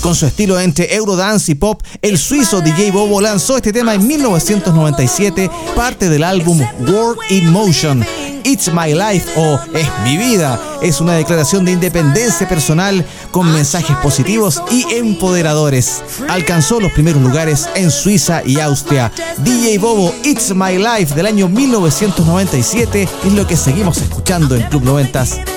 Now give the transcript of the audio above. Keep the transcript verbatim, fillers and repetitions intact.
Con su estilo entre Eurodance y pop, el suizo D J Bobo lanzó este tema en mil novecientos noventa y siete, parte del álbum World in Motion. It's My Life o Es mi vida es una declaración de independencia personal con mensajes positivos y empoderadores. Alcanzó los primeros lugares en Suiza y Austria. D J Bobo, It's My Life del año mil novecientos noventa y siete es lo que seguimos escuchando en Club noventas.